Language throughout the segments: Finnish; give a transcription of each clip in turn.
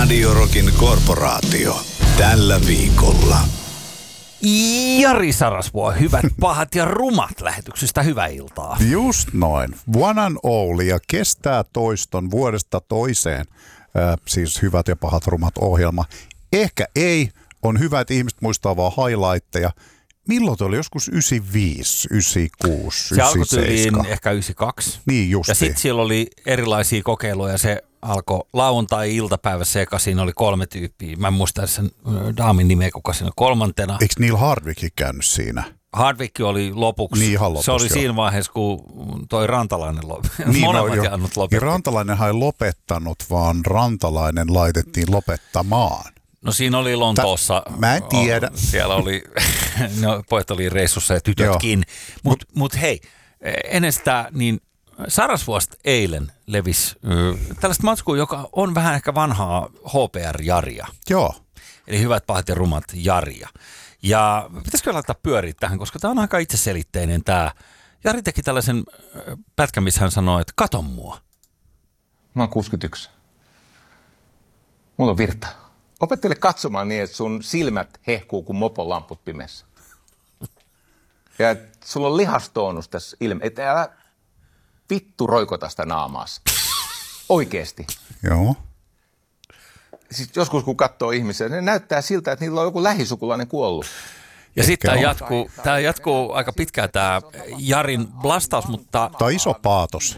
Radio Rockin korporaatio. Tällä viikolla. Jari Sarasvuo, hyvät, pahat ja rumat lähetyksestä, hyvää iltaa. Just noin. One and all ja kestää toiston vuodesta toiseen. Siis hyvät ja pahat rumat ohjelma. Ehkä ei, on hyvä, että ihmiset muistaa vaan highlightteja. Milloin te oli joskus 95, 96, se 97? alkoi tyyliin ehkä 92. Niin justi. Ja sitten siellä oli erilaisia kokeiluja. Se alkoi lauantai-iltapäivä sekaisin, oli 3 tyyppiä. Mä en muista sen daamin nimeä, kuka siinä kolmantena. Eikö Neil Hardwickin käynyt siinä? Hardwick oli lopuksi. Niin, ihan lopuksi, se oli joo. siinä vaiheessa, kun toi Rantalainen Niin, molemmat jäänyt lopetti. Ja Rantalainenhan ei lopettanut, vaan Rantalainen laitettiin lopettamaan. No siinä oli Lontoossa. Mä en tiedä. Siellä oli, no, pojat oli reissussa ja tytötkin. Mut hei, ennen sitä, niin Sarasvuosta eilen levisi tällaista matskua, joka on vähän ehkä vanhaa HPR-Jaria. Joo. Eli hyvät, pahat ja rumat Jaria. Ja pitäisikö laittaa pyöriä tähän, koska tämä on aika itseselitteinen tämä. Jari teki tällaisen pätkän, missä hän sanoi, että kato mua. Mä oon 61. Mulla on virta. Opettele katsomaan niin, että sun silmät hehkuu kuin mopon lamput pimeässä. Ja että sulla on lihastoonus tässä että älä vittu roikota sitä naamaassa. Oikeesti. Joo. Siis joskus kun katsoo ihmisiä, ne näyttää siltä, että niillä on joku lähisukulainen kuollut. Ja sitten tämä jatkuu aika pitkään tämä Jarin blastaus, mutta Tämä on iso paatos.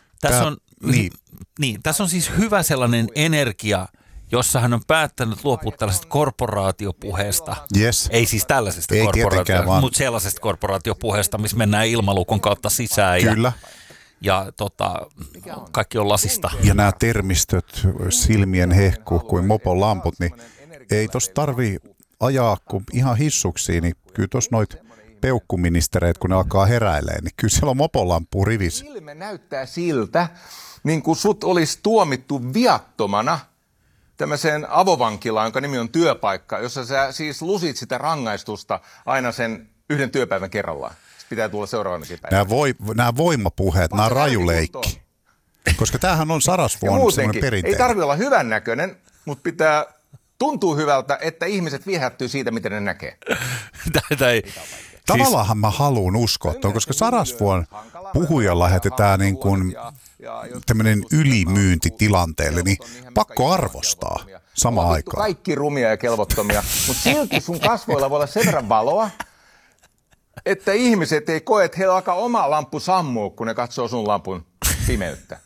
Tässä on siis hyvä sellainen energia, jossa hän on päättänyt luopua tällaisesta korporaatiopuheesta. Yes. Ei siis tällaisesta korporaatiopuheesta, mutta sellaisesta korporaatiopuheesta, missä mennään ilmalukon kautta sisään. Kyllä. Ja kaikki on lasista. Ja nämä termistöt, silmien hehku kuin mopon lamput, niin ei tossa tarvii ajaa kuin ihan hissuksiin, niin kyllä tuossa noit peukkuministereet, kun ne alkaa heräilee, niin kyllä siellä on mopon lampu rivissä. Ilme näyttää siltä, niin kuin sut olisi tuomittu viattomana tämmöiseen avovankilaan, jonka nimi on työpaikka, jossa sä siis lusit sitä rangaistusta aina sen yhden työpäivän kerrallaan. Sitten pitää tulla seuraavanakin päivänä. Nämä voimapuheet, nämä rajuleikki. Koska tämähän on Sarasvuon semmoinen perinteinen. Ei tarvitse olla hyvännäköinen, mutta pitää tuntua hyvältä, että ihmiset viehättyy siitä, miten ne näkee. Tavallaanhan mä haluan uskoa, koska Sarasvuon puhuja lähetetään niin kuin tämmöinen ylimyyntitilanteelle, niin pakko arvostaa samaan aikaan. Kaikki rumia ja kelvottomia, mutta silti sun kasvoilla voi olla sen verran valoa, että ihmiset ei koe, että heillä alkaa oma lamppu sammua, kun ne katsoo sun lampun pimeyttä.